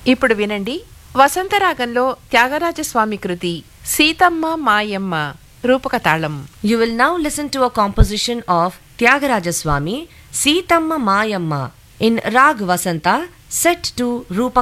ఇప్పుడు వినండి వసంతరాగంలో త్యాగరాజస్వామి కృతి సీతమ్మ మాయమ్మ రూపక తాళం. You will now listen to a composition of Tyagaraja Swami, Seetamma Mayamma in Rag Vasanta set to Rupak